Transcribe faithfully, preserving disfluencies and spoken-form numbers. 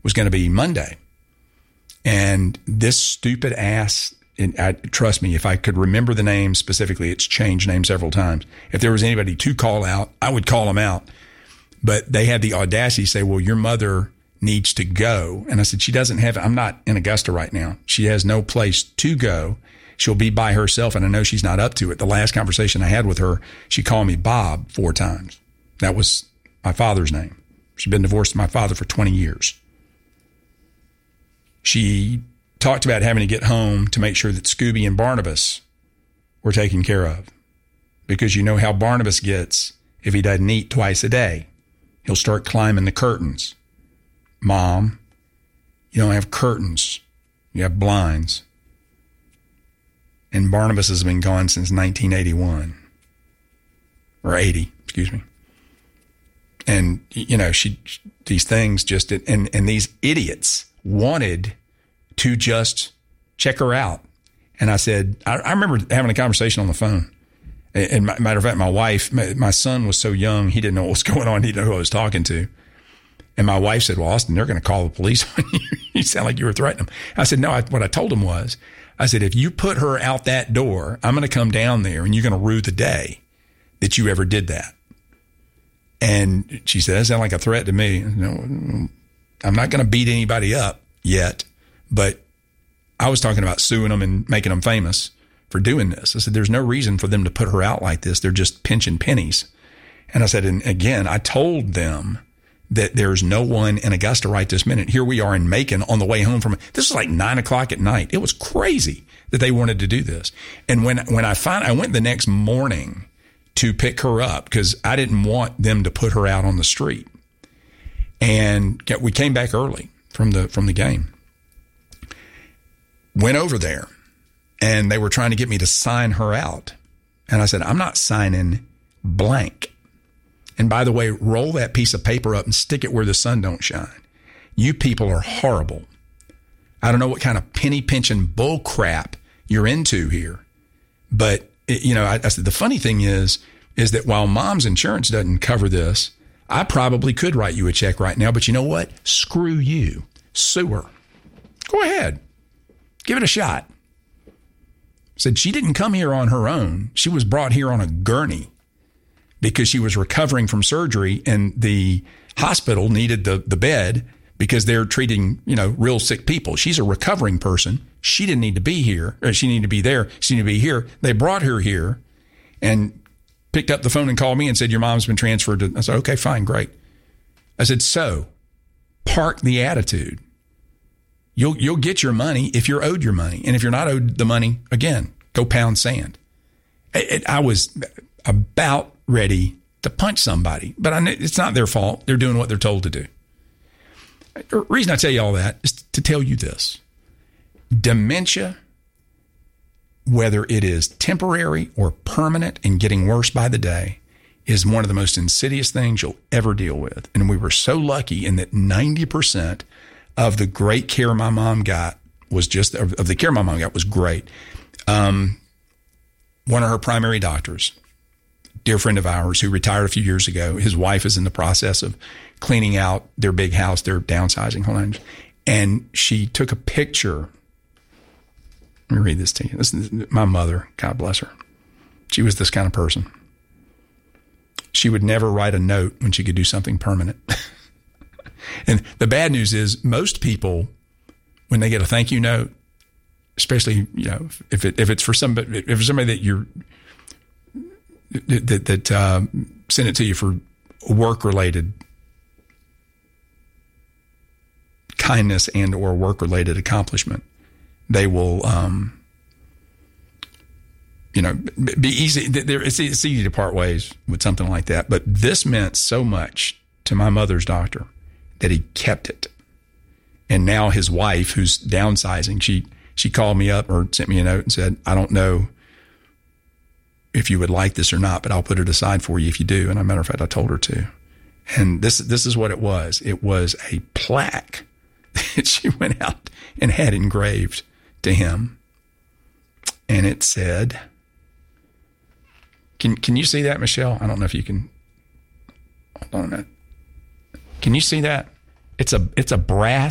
was going to be Monday. And this stupid ass, and I, trust me, if I could remember the name specifically, it's changed names several times. If there was anybody to call out, I would call them out. But they had the audacity to say, well, your mother needs to go. And I said, she doesn't have, I'm not in Augusta right now. She has no place to go. She'll be by herself, and I know she's not up to it. The last conversation I had with her, she called me Bob four times. That was my father's name. She'd been divorced from my father for twenty years. She talked about having to get home to make sure that Scooby and Barnabas were taken care of. Because you know how Barnabas gets if he doesn't eat twice a day. He'll start climbing the curtains. Mom, you don't have curtains. You have blinds. And Barnabas has been gone since nineteen eighty-one. Or eighty, excuse me. And, you know, she, these things just, and, and these idiots wanted to just check her out. And I said, I, I remember having a conversation on the phone. And matter of fact, my wife, my, my son was so young, he didn't know what was going on. He didn't know who I was talking to. And my wife said, well, Austin, they're going to call the police on you. You sound like you were threatening them. I said, no, I, what I told him was, I said, if you put her out that door, I'm going to come down there and you're going to rue the day that you ever did that. And she said, that sounds like a threat to me. No, I'm not going to beat anybody up yet, but I was talking about suing them and making them famous for doing this. I said, there's no reason for them to put her out like this. They're just pinching pennies. And I said, and again, I told them that there's no one in Augusta right this minute. Here we are in Macon on the way home from, this was like nine o'clock at night. It was crazy that they wanted to do this. And when, when I find, I went the next morning to pick her up because I didn't want them to put her out on the street. And we came back early from the, from the game. Went over there and they were trying to get me to sign her out. And I said, I'm not signing blank. And by the way, roll that piece of paper up and stick it where the sun don't shine. You people are horrible. I don't know what kind of penny pinching bull crap you're into here. But, it, you know, I, I said, the funny thing is, is that while mom's insurance doesn't cover this, I probably could write you a check right now. But you know what? Screw you. Sue her. Go ahead. Give it a shot. Said she didn't come here on her own. She was brought here on a gurney because she was recovering from surgery and the hospital needed the, the bed because they're treating, you know, real sick people. She's a recovering person. She didn't need to be here. Or she needed to be there. She needed to be here. They brought her here and picked up the phone and called me and said, your mom's been transferred to, I said, okay, fine, great. I said, so park the attitude. You'll, you'll get your money if you're owed your money. And if you're not owed the money, again, go pound sand. It, it, I was about ready to punch somebody, but I knew it's not their fault. They're doing what they're told to do. The reason I tell you all that is to tell you this. Dementia, whether it is temporary or permanent and getting worse by the day, is one of the most insidious things you'll ever deal with. And we were so lucky in that ninety percent of the great care my mom got was just, of the care my mom got was great. Um, one of her primary doctors, dear friend of ours who retired a few years ago, his wife is in the process of cleaning out their big house. They're downsizing. Hold on. And she took a picture. Let me read this to you. This is my mother. God bless her. She was this kind of person. She would never write a note when she could do something permanent. And the bad news is most people, when they get a thank you note, especially, you know, if it, if it's for somebody, if it's somebody that you're, that, that, uh, sent it to you for work related kindness and or work related accomplishment, they will, um, you know, be easy. It's easy to part ways with something like that. But this meant so much to my mother's doctor that he kept it. And now his wife, who's downsizing, she, she called me up or sent me a note and said, I don't know if you would like this or not, but I'll put it aside for you if you do. And as a matter of fact, I told her to. And this, this is what it was. It was a plaque that she went out and had engraved to him. And it said, can, can you see that, Michelle? I don't know if you can. Hold on a minute. Can you see that? It's a, it's a brass